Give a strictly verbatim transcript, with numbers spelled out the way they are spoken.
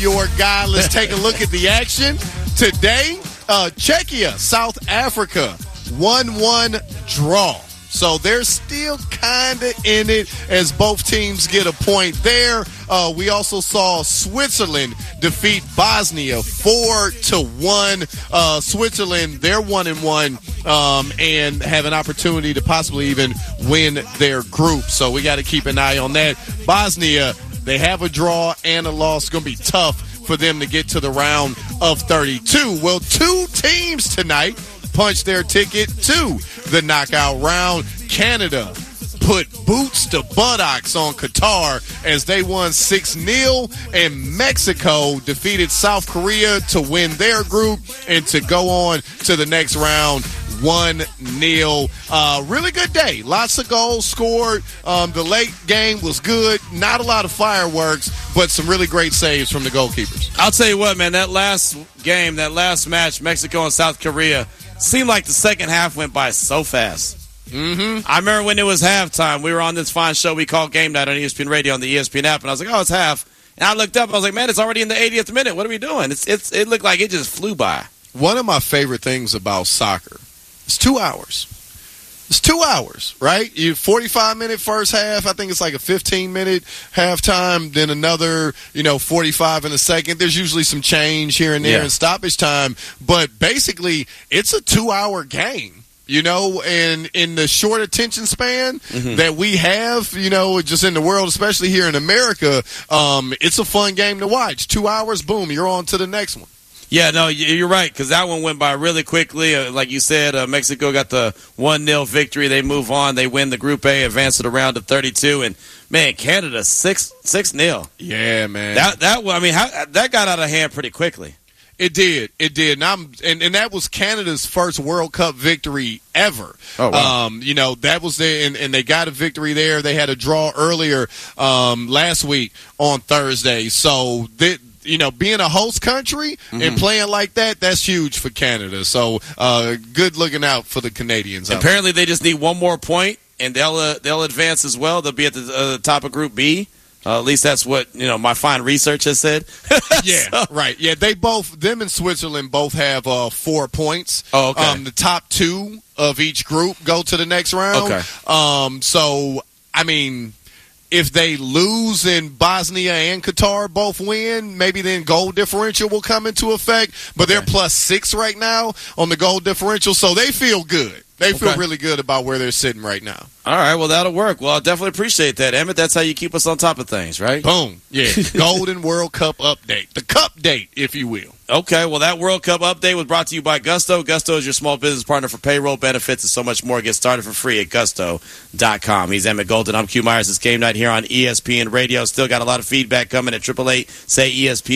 Your guy, let's take a look at the action. Today, uh, Czechia, South Africa, one one draw. So they're still kind of in it as both teams get a point there. Uh, we also saw Switzerland defeat Bosnia four to one. Uh, Switzerland, they're one and one um, and have an opportunity to possibly even win their group. So we got to keep an eye on that. Bosnia, they have a draw and a loss. It's going to be tough for them to get to the round of thirty-two. Well, two teams tonight punched their ticket to the knockout round. Canada put boots to buttocks on Qatar as they won six nil, and Mexico defeated South Korea to win their group and to go on to the next round one nil. Uh, really good day. Lots of goals scored. Um, the late game was good. Not a lot of fireworks, but some really great saves from the goalkeepers. I'll tell you what, man, that last game, that last match, Mexico and South Korea, seemed like the second half went by so fast. Mm-hmm. I remember when it was halftime, we were on this fine show we called Game Night on E S P N Radio on the E S P N app, and I was like, oh, it's half. And I looked up, I was like, man, it's already in the eightieth minute. What are we doing? It's it's It looked like it just flew by. One of my favorite things about soccer is two hours. It's two hours, right? You forty-five minute first half. I think it's like a fifteen minute halftime. Then another, you know, forty-five in a second. There's usually some change here and there yeah. in stoppage time. But basically, it's a two hour game. You know, and in the short attention span mm-hmm. that we have, you know, just in the world, especially here in America, um, it's a fun game to watch. Two hours, boom, you're on to the next one. Yeah, no, you're right, because that one went by really quickly. Uh, like you said, uh, Mexico got the one nil victory. They move on. They win the Group A, advance to the round of thirty-two. And, man, Canada, six nil. Yeah, man. That, that I mean, how, that got out of hand pretty quickly. It did. It did. And, I'm, and and that was Canada's first World Cup victory ever. Oh, wow. Um, you know, that was there, and, and they got a victory there. They had a draw earlier um, last week on Thursday. So, they, you know, being a host country mm-hmm. and playing like that, that's huge for Canada. So, uh, good looking out for the Canadians. Apparently, they just need one more point, and they'll uh, they'll advance as well. They'll be at the, uh, the top of Group B. Uh, at least that's what, you know, my fine research has said. yeah, so. right. Yeah, they both, them and Switzerland both have uh, four points. Oh, okay. Um, the top two of each group go to the next round. Okay. Um, so, I mean, if they lose and Bosnia and Qatar both win, maybe then goal differential will come into effect. But okay. they're plus six right now on the goal differential, so they feel good. They feel okay. really good about where they're sitting right now. All right, well, that'll work. Well, I definitely appreciate that, Emmett. That's how you keep us on top of things, right? Boom. Yeah, Golden World Cup update. The cup date, if you will. Okay, well, that World Cup update was brought to you by Gusto. Gusto is your small business partner for payroll, benefits, and so much more. Get started for free at gusto dot com. He's Emmett Golden. I'm Q Myers. It's Game Night here on E S P N Radio. Still got a lot of feedback coming at triple eight say E S P N.